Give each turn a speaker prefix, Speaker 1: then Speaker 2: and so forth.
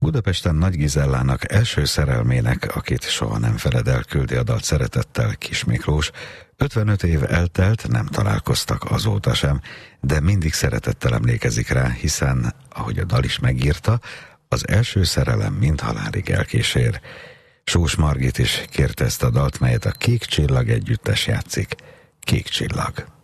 Speaker 1: Budapesten Nagy Gizellának első szerelmének, akit soha nem feled el, küldi a dalt szeretettel Kis Miklós. 55 év eltelt, nem találkoztak azóta sem, de mindig szeretettel emlékezik rá, hiszen, ahogy a dal is megírta, az első szerelem mind halálig elkísér. Sós Margit is kérte ezt a dalt, melyet a Kék Csillag együttes játszik. Kék Csillag.